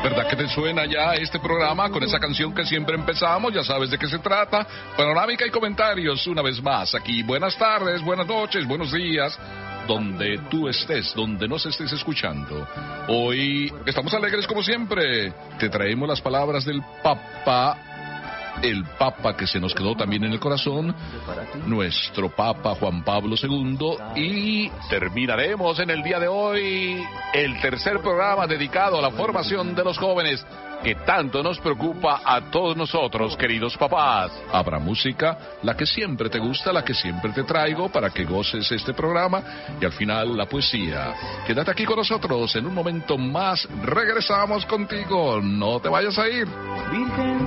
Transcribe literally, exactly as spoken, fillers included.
¿Verdad que te suena ya este programa con esa canción que siempre empezamos? Ya sabes de qué se trata. Panorámica y comentarios una vez más aquí. Buenas tardes, buenas noches, buenos días, donde tú estés, donde nos estés escuchando. Hoy estamos alegres como siempre. Te traemos las palabras del Papa, el Papa que se nos quedó también en el corazón, nuestro Papa Juan Pablo segundo, y terminaremos en el día de hoy el tercer programa dedicado a la formación de los jóvenes, que tanto nos preocupa a todos nosotros, queridos papás. Habrá música, la que siempre te gusta, la que siempre te traigo, para que goces este programa, y al final la poesía. Quédate aquí con nosotros, en un momento más regresamos contigo, no te vayas a ir. Virgen.